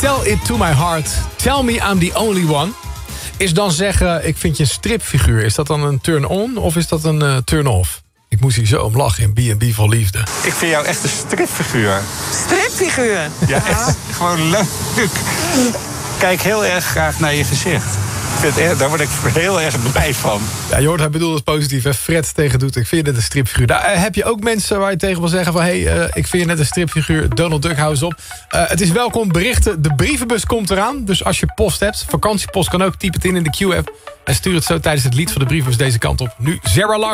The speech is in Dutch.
Tell it to my heart. Tell me I'm the only one. Is dan zeggen, ik vind je een stripfiguur. Is dat dan een turn-on of is dat een turn-off? Ik moest hier zo om lachen in B&B voor Liefde. Ik vind jou echt een stripfiguur. Stripfiguur? Ja, echt gewoon leuk. Kijk heel erg graag naar je gezicht. Daar word ik heel erg blij van. Ja, je hoort, hij bedoelt het positief. Hè? Fred tegen doet, ik vind je net een stripfiguur. Daar heb je ook mensen waar je tegen wil zeggen van... ik vind je net een stripfiguur, Donald Duck, hou eens op. Het is welkom berichten, de brievenbus komt eraan. Dus als je post hebt, vakantiepost kan ook, typ het in de Q-app... en stuur het zo tijdens het lied van de brievenbus deze kant op. Nu Zara Larsson.